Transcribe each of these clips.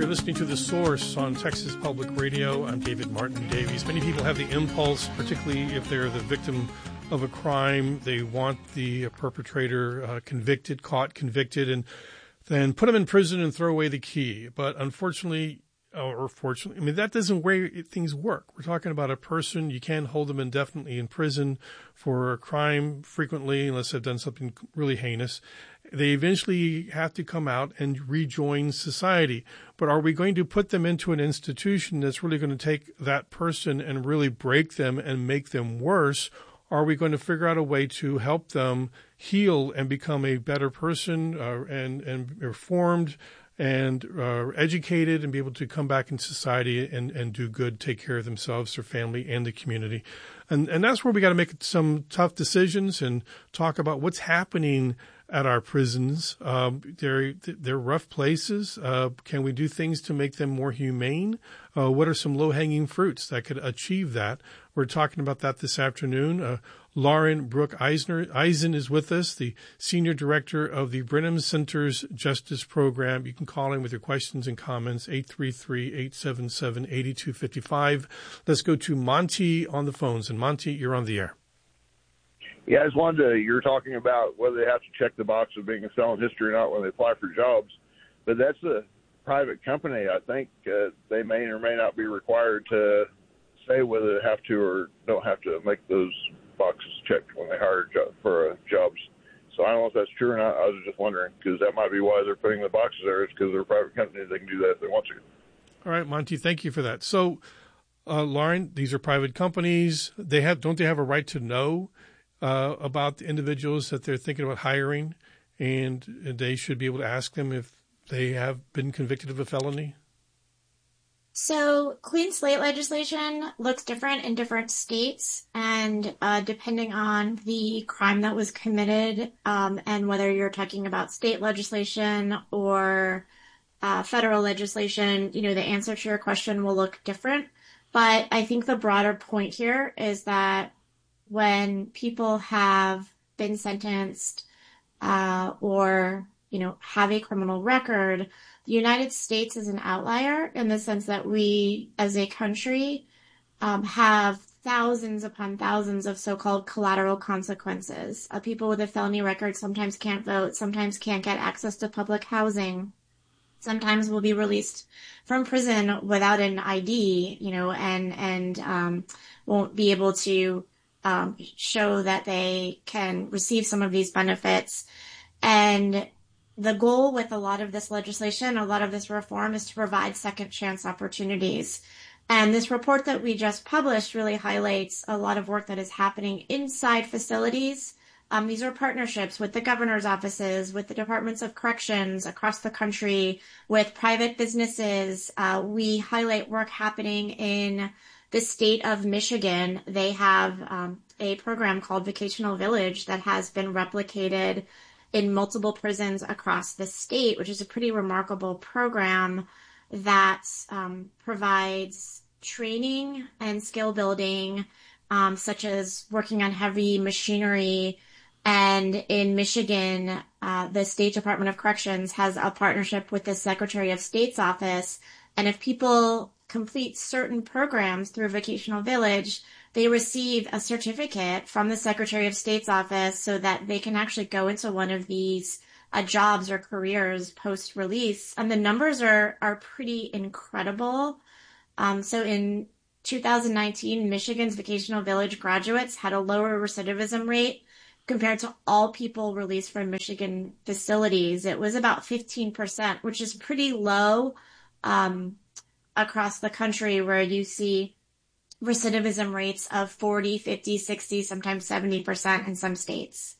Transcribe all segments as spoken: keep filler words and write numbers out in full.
listening to The Source on Texas Public Radio. I'm David Martin Davies. Many people have the impulse, particularly if they're the victim of a crime, they want the perpetrator uh, convicted, caught, convicted, and then put them in prison and throw away the key. But unfortunately, or fortunately, I mean, that doesn't way things work. We're talking about a person. You can't hold them indefinitely in prison for a crime frequently unless they've done something really heinous. They eventually have to come out and rejoin society. But are we going to put them into an institution that's really going to take that person and really break them and make them worse? Are we going to figure out a way to help them heal and become a better person uh, and, and reformed and uh, educated and be able to come back in society and, and do good, take care of themselves, their family, and the community? And, and that's where we got to make some tough decisions and talk about what's happening at our prisons. Um, they're, they're rough places. Uh, can we do things to make them more humane? Uh, what are some low-hanging fruits that could achieve that? We're talking about that this afternoon. Uh, Lauren Brooke Eisner, Eisen is with us, the Senior Director of the Brenham Center's Justice Program. You can call in with your questions and comments, eight three three, eight seven seven, eight two five five. Let's go to Monty on the phones. And Monty, you're on the air. Yeah, I just wanted to, you're talking about whether they have to check the box of being a felon history or not when they apply for jobs, but that's a private company. I think uh, they may or may not be required to say whether they have to or don't have to make those boxes checked when they hire job, for uh, jobs. So I don't know if that's true or not. I was just wondering, because that might be why they're putting the boxes there. It's because they're a private company. They can do that if they want to. All right, Monty, thank you for that. So, uh, Lauren, these are private companies. They have, don't they have a right to know uh, about the individuals that they're thinking about hiring, and they should be able to ask them if they have been convicted of a felony? So clean slate legislation looks different in different states, and uh, depending on the crime that was committed um, and whether you're talking about state legislation or uh, federal legislation, you know, the answer to your question will look different. But I think the broader point here is that when people have been sentenced uh, or, you know, have a criminal record, the United States is an outlier in the sense that we, as a country, um, have thousands upon thousands of so-called collateral consequences. Uh, people with a felony record sometimes can't vote, sometimes can't get access to public housing, sometimes will be released from prison without an I D, you know, and and um, won't be able to um, show that they can receive some of these benefits. And the goal with a lot of this legislation, a lot of this reform, is to provide second chance opportunities. And this report that we just published really highlights a lot of work that is happening inside facilities. Um, these are partnerships with the governor's offices, with the departments of corrections across the country, with private businesses. Uh, we highlight work happening in the state of Michigan. They have um, a program called Vocational Village that has been replicated in multiple prisons across the state, which is a pretty remarkable program that um, provides training and skill building, um, such as working on heavy machinery. And in Michigan, uh, the State Department of Corrections has a partnership with the Secretary of State's office. And if people complete certain programs through Vocational Village, they receive a certificate from the Secretary of State's office so that they can actually go into one of these uh, jobs or careers post-release. And the numbers are, are pretty incredible. Um, so in two thousand nineteen, Michigan's Vocational Village graduates had a lower recidivism rate compared to all people released from Michigan facilities. It was about fifteen percent, which is pretty low um, across the country, where you see recidivism rates of forty, fifty, sixty, sometimes seventy percent in some states.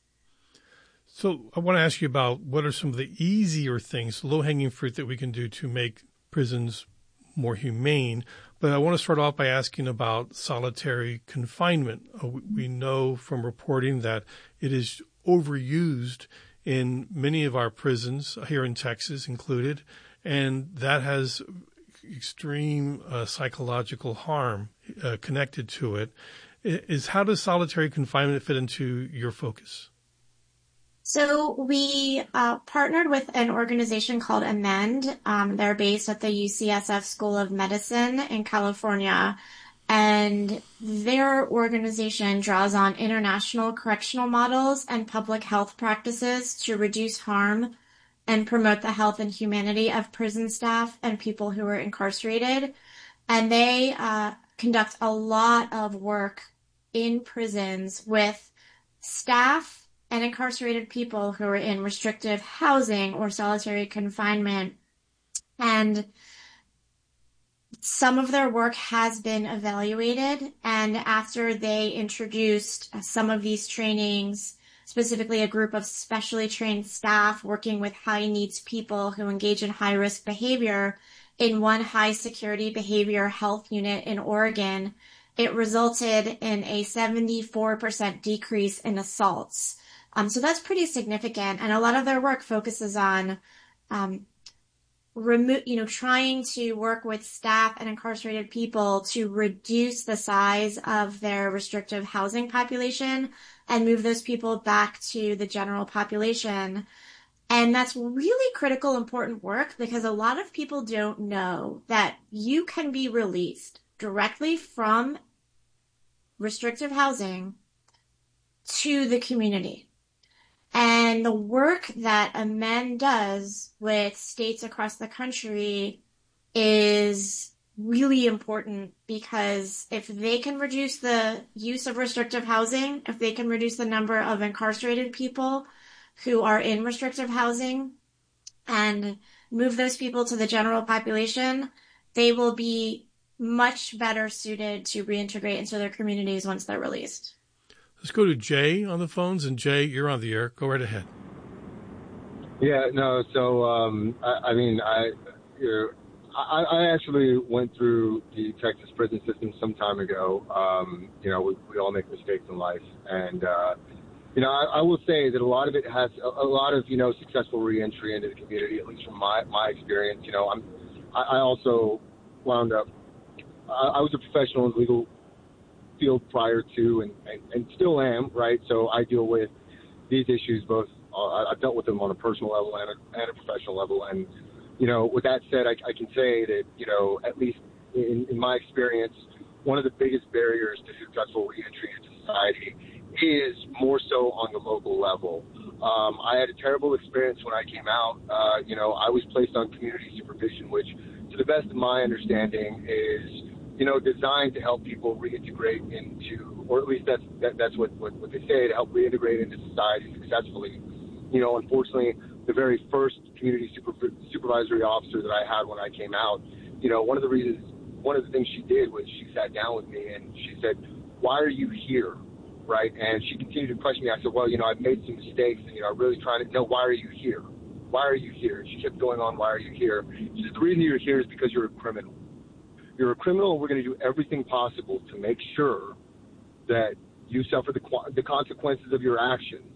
So I want to ask you about what are some of the easier things, low-hanging fruit that we can do to make prisons more humane. But I want to start off by asking about solitary confinement. Uh, we know from reporting that it is overused in many of our prisons, here in Texas included, and that has extreme uh, psychological harm uh, connected to it. Is how does solitary confinement fit into your focus? So we uh, partnered with an organization called Amend. Um, they're based at the U C S F School of Medicine in California. And their organization draws on international correctional models and public health practices to reduce harm and promote the health and humanity of prison staff and people who are incarcerated. And they uh, conduct a lot of work in prisons with staff and incarcerated people who are in restrictive housing or solitary confinement. And some of their work has been evaluated. And after they introduced some of these trainings, specifically a group of specially trained staff working with high needs people who engage in high risk behavior in one high security behavior health unit in Oregon, it resulted in a seventy-four percent decrease in assaults. Um, so that's pretty significant. And a lot of their work focuses on, um, remo- you know, trying to work with staff and incarcerated people to reduce the size of their restrictive housing population and move those people back to the general population. And that's really critical, important work because a lot of people don't know that you can be released directly from restrictive housing to the community. And the work that Amend does with states across the country is really important because if they can reduce the use of restrictive housing, if they can reduce the number of incarcerated people who are in restrictive housing and move those people to the general population, they will be much better suited to reintegrate into their communities once they're released. Let's go to Jay on the phones. And Jay, you're on the air. Go right ahead. Yeah, no, so, um, I, I mean, I, you're, I, I actually went through the Texas prison system some time ago. Um, you know, we, we all make mistakes in life. And, uh, you know, I, I will say that a lot of it has a, a lot of, you know, successful reentry into the community, at least from my, my experience. You know, I'm, I, I also wound up, I, I was a professional in legal field prior to and, and, and still am, right? So I deal with these issues both, uh, I've dealt with them on a personal level and a, and a professional level. And, you know, with that said, I, I can say that, you know, at least in, in my experience, one of the biggest barriers to successful reentry into society is more so on the local level. Um, I had a terrible experience when I came out. Uh, you know, I was placed on community supervision, which to the best of my understanding is, you know, designed to help people reintegrate into, or at least that's that, that's what, what, what they say, to help reintegrate into society successfully. You know, unfortunately, the very first community super, supervisory officer that I had when I came out, you know, one of the reasons, one of the things she did was she sat down with me and she said, "Why are you here?" Right? And she continued to question me. I said, "Well, you know, I've made some mistakes and, you know, I'm really trying to know, why are you here? Why are you here?" And she kept going on, "Why are you here?" She said, "The reason you're here is because you're a criminal. You're a criminal, and we're going to do everything possible to make sure that you suffer the, the consequences of your actions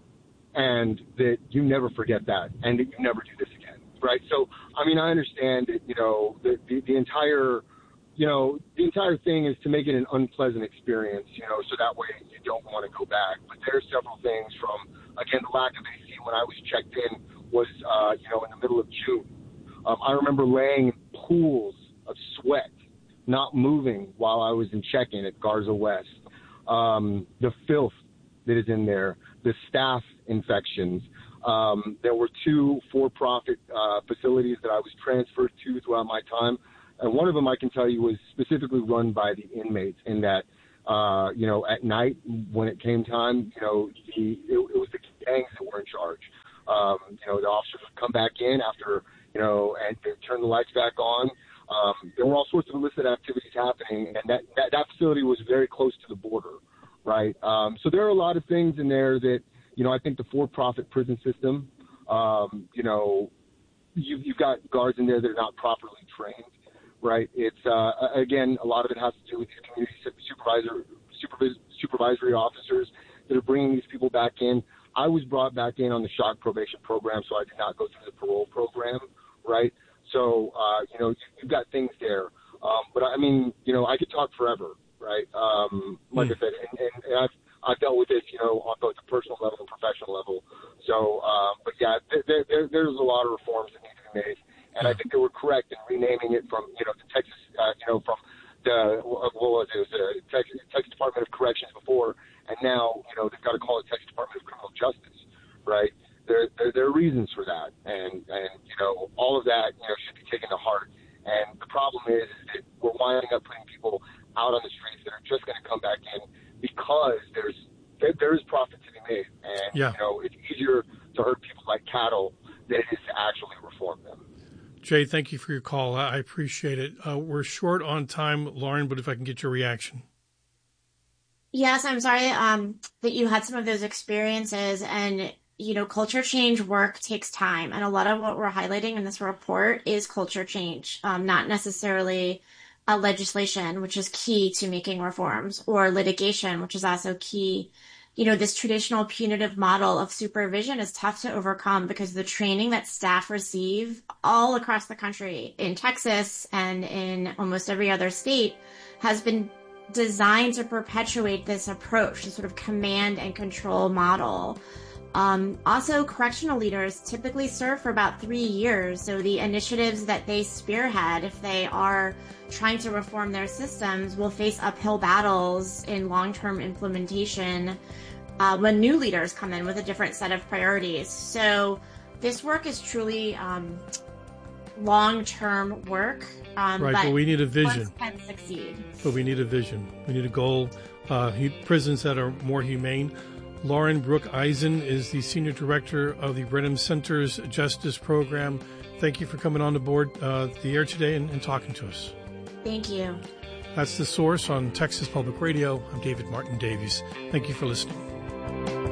and that you never forget that and that you never do this again." Right? So, I mean, I understand that, you know, the, the, the entire, you know, the entire thing is to make it an unpleasant experience, you know, so that way you don't want to go back. But there are several things from, again, the lack of A C when I was checked in was, uh, you know, in the middle of June. Um, I remember laying in pools of sweat, not moving while I was in check-in at Garza West. Um, the filth that is in there, the staff infections. Um, there were two for-profit uh, facilities that I was transferred to throughout my time. And one of them, I can tell you, was specifically run by the inmates in that, uh, you know, at night when it came time, you know, the, it, it was the gangs that were in charge. Um, you know, the officers would come back in after, you know, and they'd turn the lights back on. Um, there were all sorts of illicit activities happening, and that, that, that facility was very close to the border, right? Um, so there are a lot of things in there that, you know, I think the for-profit prison system, um, you know, you, you've got guards in there that are not properly trained, right? It's, uh, again, a lot of it has to do with these community supervisor, supervis- supervisory officers that are bringing these people back in. I was brought back in on the shock probation program, so I did not go through the parole program, right? So, uh, you know, you've got things there. Um, but, I mean, you know, I could talk forever, right? Um, like mm. I said, and, and, and I've, I've dealt with this, you know, on both the personal level and professional level. So, um, but yeah, there, there, there's a lot of reforms that need to be made. And I think they were correct in renaming it from, you know, the Texas, uh, you know, from the, what was it, it was the Texas, Texas Department of Corrections before, and now, you know, they've got to call it Texas Department of Criminal Justice, right? There, there, there are reasons for that. And, and, you know, all of that, you know, should be taken to heart. And the problem is, is that we're winding up putting people out on the streets that are just going to come back in because there's there, there is profit to be made. And, yeah. you know, it's easier to hurt people like cattle than it is to actually reform them. Jay, thank you for your call. I appreciate it. Uh, we're short on time, Lauren, but if I can get your reaction. Yes, I'm sorry um, that you had some of those experiences. And, you know, culture change work takes time. And a lot of what we're highlighting in this report is culture change, um, not necessarily uh, legislation, which is key to making reforms, or litigation, which is also key. You know, this traditional punitive model of supervision is tough to overcome because the training that staff receive all across the country, in Texas and in almost every other state, has been designed to perpetuate this approach, this sort of command and control model. Um, also, correctional leaders typically serve for about three years. So the initiatives that they spearhead, if they are trying to reform their systems, will face uphill battles in long-term implementation uh, when new leaders come in with a different set of priorities. So this work is truly um, long-term work. Um, right, but, but we need a vision. Can succeed. But we need a vision. We need a goal. Uh, prisons that are more humane. Lauren Brooke Eisen is the Senior Director of the Brenham Center's Justice Program. Thank you for coming on the board, uh, the air today and, and talking to us. Thank you. That's The Source on Texas Public Radio. I'm David Martin Davies. Thank you for listening.